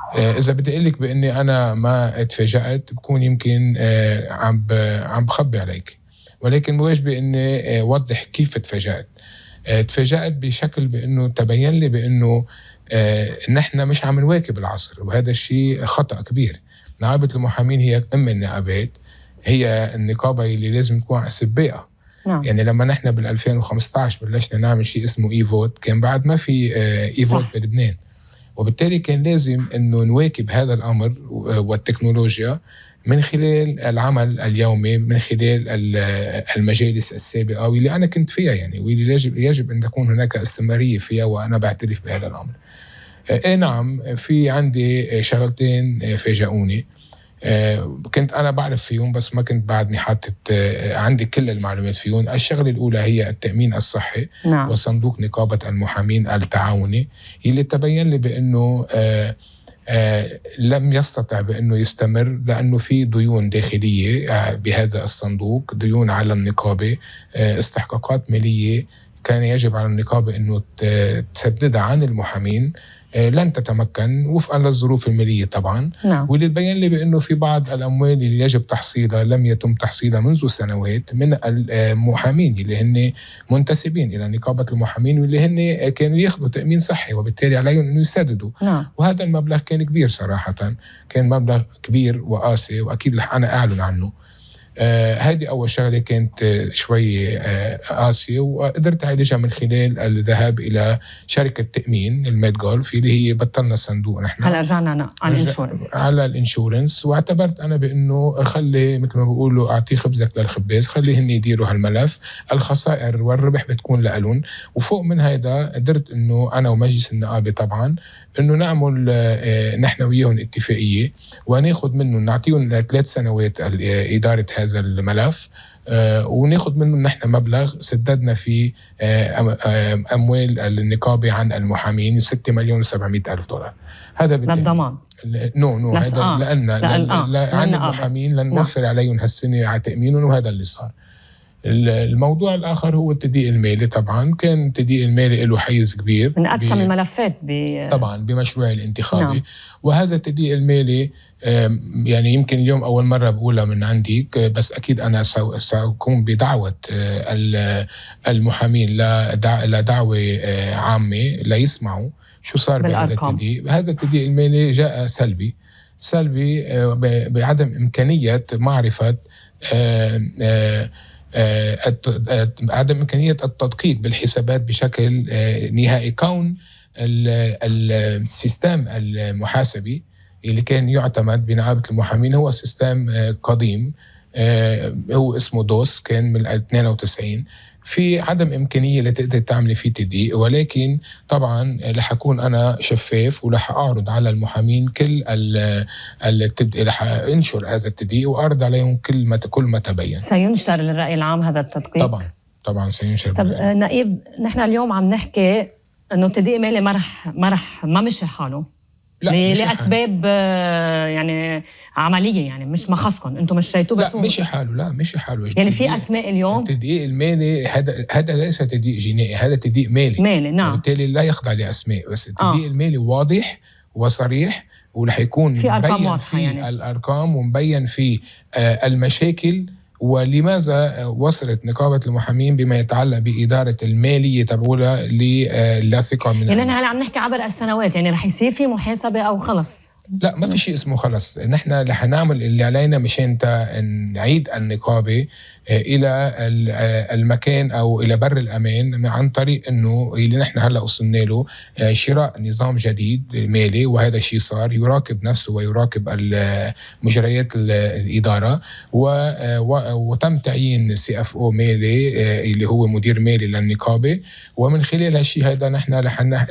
إذا بدي أقول لك بإني أنا ما اتفاجأت بكون يمكن عم بخبي عليك، ولكن واجبي إني أوضح كيف اتفاجأت. اتفاجأت بشكل بإنه تبين لي بإنه نحن مش عم نواكب العصر، وهذا الشيء خطأ كبير. نقابة المحامين هي النقابات، هي النقابة اللي لازم تكون سباقة. يعني لما نحن بال2015 بلشنا نعمل شيء اسمه اي-فوت، كان بعد ما في اي-فوت بلبنان، وبالتالي كان لازم انه نواكب هذا الامر والتكنولوجيا من خلال العمل اليومي، من خلال المجالس السابقة واللي أنا كنت فيها يعني، واللي يجب أن تكون هناك استمرارية فيها، وأنا بعترف بهذا الأمر. نعم، في عندي شغلتين فاجئوني، كنت أنا بعرف فيهم بس ما كنت بعدني حاطط عندي كل المعلومات فيهم. الشغلة الأولى هي التأمين الصحي. نعم. وصندوق نقابة المحامين التعاوني اللي تبين لي بأنه لم يستطع بأنه يستمر، لأنه في ديون داخلية بهذا الصندوق، ديون على النقابة، استحقاقات مالية كان يجب على النقابة أنه تسددها عن المحامين، لن تتمكن وفقا للظروف المالية طبعا. نعم. واللي تبين لي بأنه في بعض الأموال اللي يجب تحصيلها لم يتم تحصيلها منذ سنوات من المحامين اللي هن منتسبين إلى نقابة المحامين، واللي هن كانوا ياخذوا تأمين صحي، وبالتالي عليهم أنه يسددوا. نعم. وهذا المبلغ كان كبير صراحة، كان مبلغ كبير وقاسي، وأكيد رح أنا أعلن عنه. هذه أول شغلة كانت شوي قاسية، وقدرت أعالجها من خلال الذهاب إلى شركة تأمين الميد جولف اللي هي بطلنا صندوق. نحن هلا رجعنا على الانشورنس، واعتبرت أنا بأنه خلي مثل ما بيقولوا أعطي خبزك للخباز، خليهن يديروا هالملف، الخسائر والربح بتكون لألون. وفوق من هذا قدرت أنه أنا ومجلس النقابة طبعا أنه نعمل نحن وياهم اتفاقية، وناخد منه نعطيهم 3 سنوات إدارة هذا الملف، وناخد منه نحن مبلغ سددنا فيه أموال النقابة عن المحامين 6,700,000 دولار. هذا للضمان؟ نو هذا لأن عن المحامين لن نوفر عليهم هالسنة على تأمينهم، وهذا اللي صار. الموضوع الآخر هو التدقيق المالي. طبعا كان التدقيق المالي له حيز كبير من أقسم الملفات طبعا بمشروع الانتخابي. نعم. وهذا التدقيق المالي يعني يمكن اليوم أول مرة بقولها من عندك، بس أكيد أنا سأقوم بدعوة المحامين لدعوة عامة ليسمعوا شو صار بهذا التدقيق. هذا التدقيق المالي جاء سلبي بعدم إمكانية معرفة عدم إمكانية التدقيق بالحسابات بشكل نهائي، كون السيستم المحاسبي اللي كان يعتمد بنقابة المحامين هو سيستم قديم، هو اسمه دوس، كان من 92. في عدم إمكانية لتقدر تعمل فيه تدقيق، ولكن طبعا رح أكون أنا شفاف ورح أعرض على المحامين كل رح أنشر هذا التدقيق وأعرض عليهم كل ما تبين. سينشر للرأي العام هذا التدقيق؟ طبعا سينشر. طب نقيب، نحن اليوم عم نحكي إنه التدقيق مالي ما مشي حاله لأسباب يعني عملية، يعني مش مخصكم انتم مشيتوه، بس لا مشي حاله يعني في أسماء اليوم. التدقيق المالي هذا ليس تدقيق جنائي، هذا تدقيق مالي. نعم. وبالتالي لا يخضع لأسماء، بس التدقيق المالي واضح وصريح، ورح يكون في مبين فيه يعني الأرقام، ومبين فيه المشاكل، ولماذا وصلت نقابة المحامين بما يتعلق بإدارة المالية تبعولها للثقة من يعني هلا عم نحكي عبر السنوات، يعني رح يصير في محاسبة أو خلص؟ لا، ما في شيء اسمه خلص. نحن رح نعمل اللي علينا مشان نعيد النقابة إلى المكان أو إلى بر الأمان، عن طريق إنه اللي نحن هلا وصلنا له شراء نظام جديد مالي، وهذا الشيء صار يراقب نفسه ويراقب مجريات الإدارة، وتم تعيين CFO مالي اللي هو مدير مالي للنقابة. ومن خلال هالشيء هذا نحن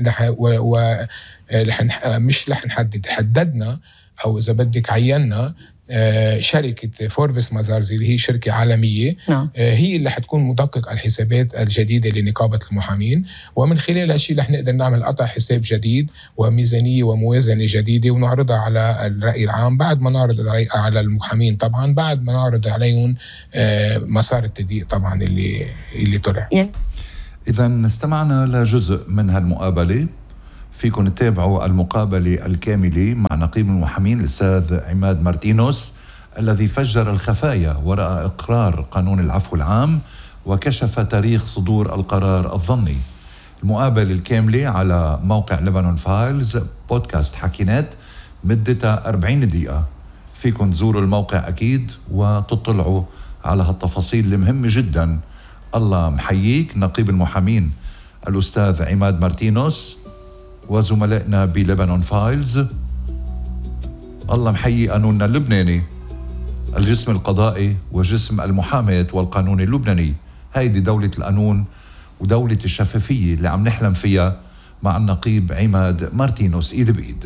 مش رح نحدد، حددنا أو إذا بدك عينا شركة فورفيس مازارز اللي هي شركة عالمية. نعم. هي اللي حتكون مدقق الحسابات الجديدة لنقابة المحامين، ومن خلال هالشيء رح نقدر نعمل قطع حساب جديد وميزانية وموازنة جديدة، ونعرضها على الرأي العام بعد ما نعرض على المحامين، طبعا بعد ما نعرض عليهم مسار التدقيق طبعا اللي طلع. إذا استمعنا لجزء من هالمقابلة فيكن تتابعوا المقابلة الكاملة مع نقيب المحامين الأستاذ عماد مارتينوس الذي فجر الخفايا وراء إقرار قانون العفو العام وكشف تاريخ صدور القرار الظني. المقابلة الكاملة على موقع لبنان فايلز بودكاست حكينات مدتها 40 دقيقة. فيكن تزوروا الموقع أكيد وتطلعوا على هالتفاصيل المهمة جدا. الله محييك نقيب المحامين الأستاذ عماد مارتينوس وزملائنا بلبنان فايلز. الله محيي قانوننا اللبناني، الجسم القضائي وجسم المحاماة والقانون اللبناني. هيدي دولة القانون ودولة الشفافية اللي عم نحلم فيها مع النقيب عماد مارتينوس إيد بإيد.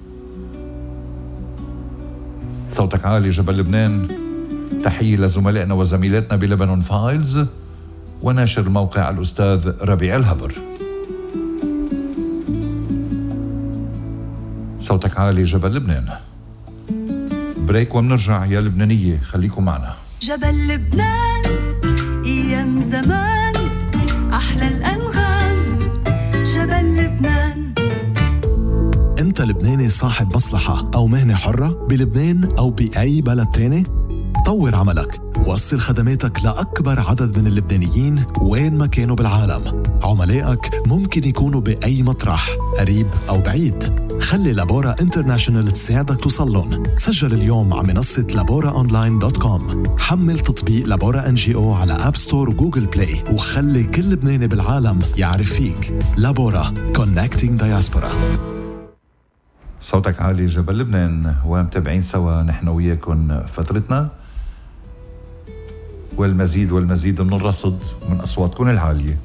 صوتك عالي جبل لبنان. تحية لزملائنا وزميلاتنا بلبنان فايلز وناشر موقع الأستاذ ربيع الهبر. صوتك عالي جبل لبنان. بريك ومنرجع يا لبنانية، خليكم معنا. جبل لبنان أيام زمان أحلى الأنغام. جبل لبنان. أنت لبناني صاحب مصلحة أو مهنة حرة بلبنان أو بأي بلد تاني؟ طور عملك، وصل خدماتك لأكبر عدد من اللبنانيين وين ما كانوا بالعالم. عملائك ممكن يكونوا بأي مطرح قريب أو بعيد. خلي لابورا انترناشونال تساعدك توصلهم. سجل اليوم على منصة laboraonline.com. حمل تطبيق لابورا NGO على أب ستور وجوجل بلاي وخلي كل لبناني بالعالم يعرف فيك. لابورا Connecting Diaspora. صوتك عالي جبل لبنان، ومتابعين سوا نحن وياكم فترتنا والمزيد من الرصد من أصواتكم العالية.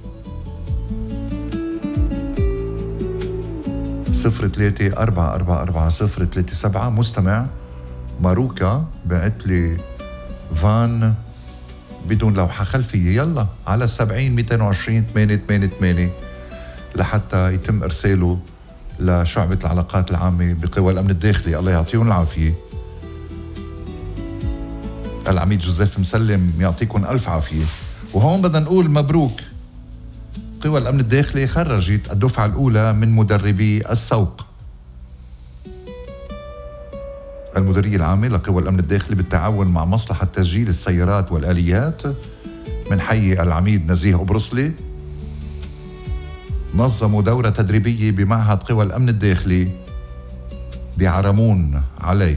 03-444-037. مستمع ماروكا بعتلي فان بدون لوحة خلفية، يلا على 70-220-888 لحتى يتم إرساله لشعبة العلاقات العامة بقوى الأمن الداخلي. الله يعطيهم العافية. العميد جوزيف مسلم يعطيكم ألف عافية. وهون بدنا نقول مبروك، قوى الأمن الداخلي خرجت الدفعة الأولى من مدربي السوق. المديرية العامة لقوى الأمن الداخلي بالتعاون مع مصلحة تسجيل السيارات والآليات من حي العميد نزيه أبرصلي نظموا دورة تدريبية بمعهد قوى الأمن الداخلي بعرمون علي.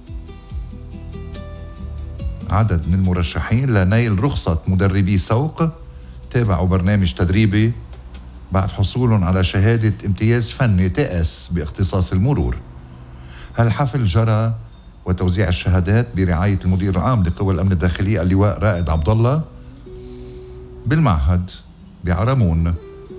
عدد من المرشحين لنيل رخصة مدربي سوق تابعوا برنامج تدريبي بعد حصولهم على شهادة امتياز فني TS باختصاص المرور. هالحفل جرى وتوزيع الشهادات برعاية المدير العام لقوى الأمن الداخلي اللواء رائد عبد الله بالمعهد بعرمون.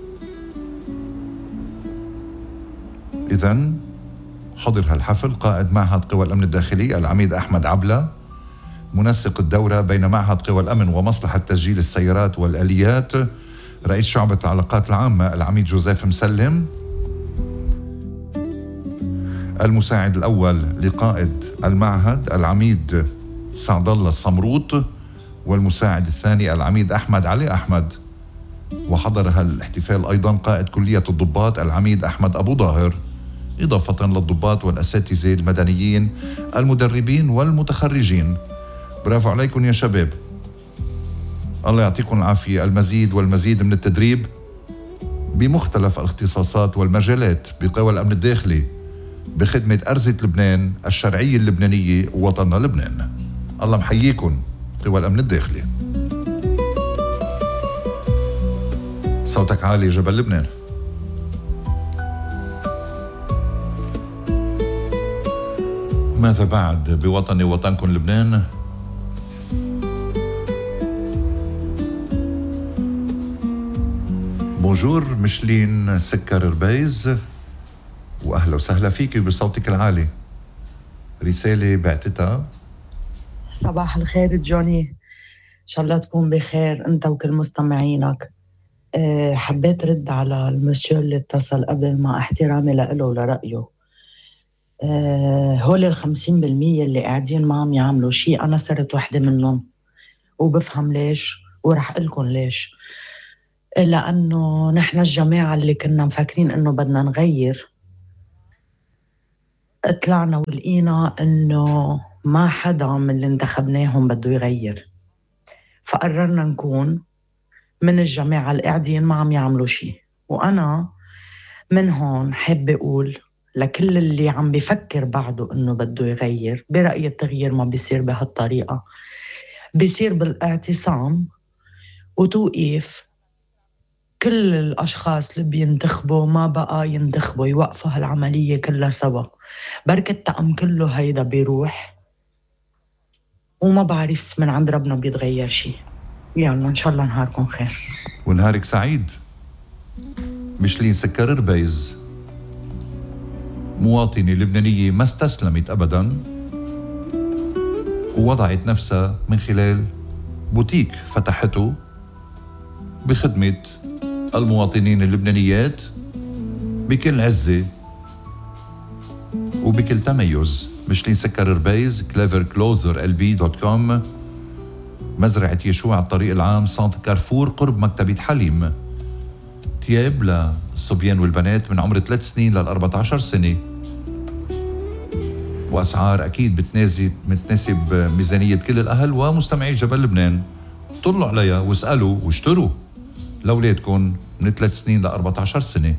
إذن حضر هالحفل قائد معهد قوى الأمن الداخلي العميد أحمد عبلة، منسق الدورة بين معهد قوى الأمن ومصلحة تسجيل السيارات والآليات رئيس شعبة العلاقات العامة العميد جوزيف مسلم، المساعد الأول لقائد المعهد العميد سعد الله الصمروط، والمساعد الثاني العميد أحمد علي أحمد. وحضر هالاحتفال أيضا قائد كلية الضباط العميد أحمد أبو ظاهر، إضافة للضباط والأساتذة المدنيين المدربين والمتخرجين. برافو عليكم يا شباب، الله يعطيكم العافية. المزيد والمزيد من التدريب بمختلف الاختصاصات والمجالات بقوى الأمن الداخلي بخدمة أرزة لبنان الشرعية اللبنانية ووطننا لبنان. الله محييكم قوى الأمن الداخلي. صوتك عالي جبل لبنان. ماذا بعد بوطني وطنكم لبنان؟ بونجور مشلين سكر ربيز، وأهلا وسهلا فيك بصوتك العالي. رسالة بعتتها. صباح الخير جوني، إن شاء الله تكون بخير أنت وكل مستمعينك. حبيت رد على المسيو اللي اتصل قبل، مع احترامي لإله ولرأيه. هول 50% اللي قاعدين ما عم يعملوا شيء، أنا صرت واحدة منهم وبفهم ليش ورح قلكن ليش. لأنه نحن الجماعة اللي كنا مفكرين أنه بدنا نغير طلعنا ولقينا إنه ما حدا من اللي انتخبناهم بده يغير، فقررنا نكون من الجماعة القاعدين ما عم يعملوا شيء. وأنا من هون حابة أقول لكل اللي عم بيفكر بعده إنه بده يغير، برأيي التغيير ما بيصير بهالطريقة، بيصير بالاعتصام وتوقيف كل الأشخاص اللي بينتخبوا ما بقى ينتخبوا، يوقفوا هالعملية كلها سوا. بركة الطقم كله هيدا بيروح وما بعرف من عند ربنا بيتغير شيء. يلا إن شاء الله نهاركم خير ونهارك سعيد. ميشلين سكر ربيز مواطنة لبنانية ما استسلمت أبداً، ووضعت نفسها من خلال بوتيك فتحته بخدمة المواطنين اللبنانيات بكل عزة وبكل تميز. ميشلين سكر ربيز clevercloserlb.com، مزرعة يشوع الطريق العام سانت كارفور قرب مكتبة حليم. تياب للصبيان والبنات من عمر 3 سنين لل 14 سنة، وأسعار أكيد بتناسب ميزانية كل الأهل ومستمعي جبل لبنان. طلعوا عليها واسألوا واشتروا لأولادكم من 3 سنين ل 14 سنة.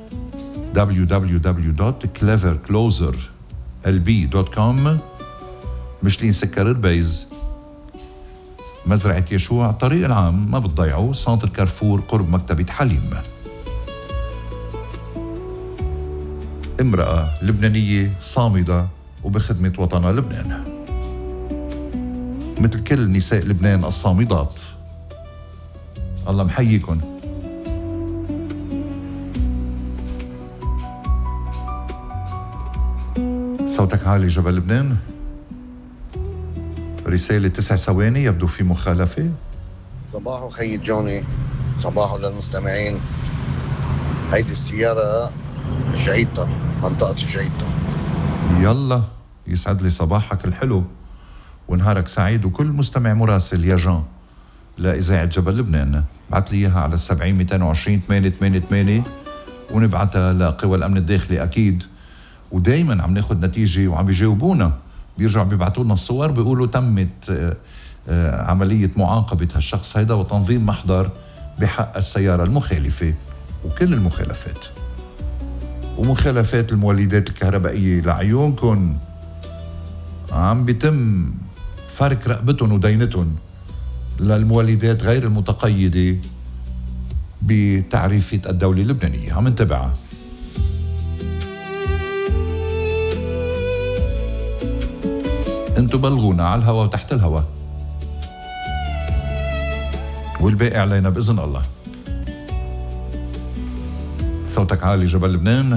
www.clevercloserlb.com. ميشلين سكر ربيز، مزرعة يشوع الطريق العام، ما بتضيعوا، سانتر كارفور قرب مكتبة حليم. امرأة لبنانية صامدة وبخدمة وطنها لبنان، مثل كل نساء لبنان الصامدات. الله محييكن. صوتك عالي جبل لبنان. رسالة 9 ثواني، يبدو في مخالفة. صباحو خي جوني، صباحو للمستمعين. هيدي السيارة جعيدة، منطقة جعيدة. يلا يسعد لي صباحك الحلو ونهارك سعيد. وكل مستمع مراسل يا جان لإذاعة جبل لبنان بعت لي إياها على 70-220-888 ونبعتها لقوى الأمن الداخلي أكيد. ودايما عم ناخد نتيجة وعم بيجاوبونا، بيرجعوا بيبعتوا لنا الصور بيقولوا تمت عملية معاقبة هالشخص هيدا وتنظيم محضر بحق السيارة المخالفة وكل المخالفات ومخالفات المولدات الكهربائية. لعيونكن عم بيتم فرك رقبتهم ودينتهم للمولدات غير المتقيدة بتعريفة الدولة اللبنانية. عم نتابعها. انتو بلغونا على الهوا وتحت الهوا، والباقي علينا بإذن الله. صوتك عالي جبل لبنان.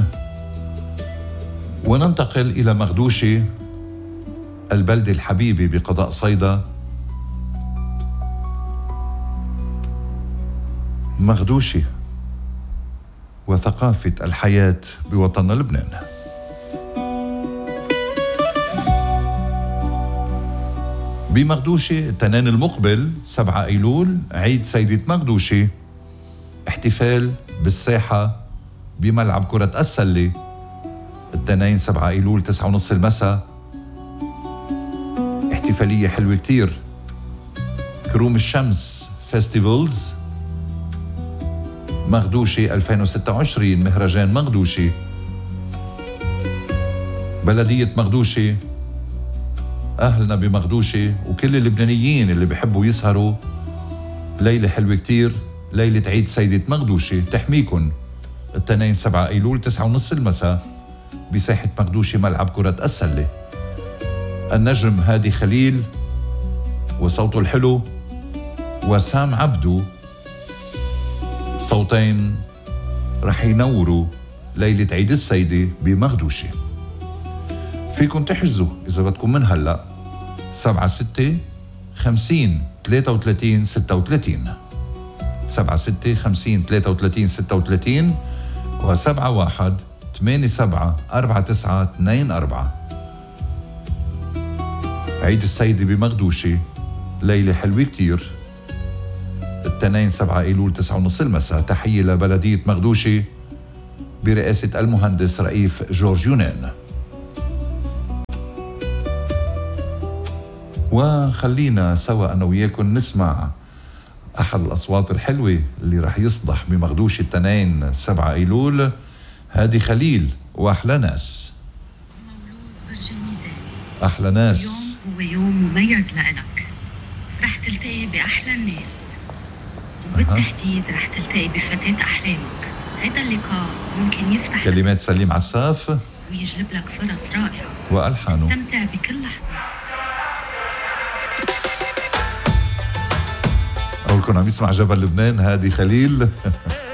وننتقل إلى مغدوشي، البلدة الحبيبة بقضاء صيدا. مغدوشي وثقافة الحياة بوطننا لبنان. بمغدوشي التنين المقبل 7 أيلول عيد سيدة مغدوشي، احتفال بالساحة بملعب كرة السلة. التنين 7 أيلول 9:30 المساء، احتفالية حلوة كتير. كروم الشمس فيستيفالز مغدوشي 2026، مهرجان مغدوشي. بلدية مغدوشي، أهلنا بمغدوشي وكل اللبنانيين اللي بيحبوا يسهروا ليلة حلوة كتير، ليلة عيد سيدة مغدوشي تحميكن. التنين 7 أيلول 9:30 المساء بساحة مغدوشي ملعب كرة السلة. النجم هادي خليل وصوته الحلو، وسام عبدو، صوتين رح ينوروا ليلة عيد السيدة بمغدوشي. فيكن تحجزوا إذا بدكم من هلأ 76-50-33-36 76-50-33-36 و71-87-49-24. عيد السيدة بمغدوشي ليلة حلوة كتير. التنين 7 أيلول 9:30 المساء. تحية لبلدية مغدوشي برئاسة المهندس رئيف جورج يونان. وخلينا سوا أنا وياكم نسمع أحد الأصوات الحلوة اللي رح يصدح بمغدوش التنين 7 أيلول. هادي خليل وأحلى ناس. أحلى ناس. اليوم هو يوم مميز لإلك، رح تلتقي بأحلى الناس، وبالتحديد رح تلتقي بفتاة أحلامك. هذا اللقاء ممكن يفتح كلمات سليم عساف ويجلب لك فرص رائعة وألحانه. استمتع بكل لحظة. أولكم عم يسمع جبل لبنان، هادي خليل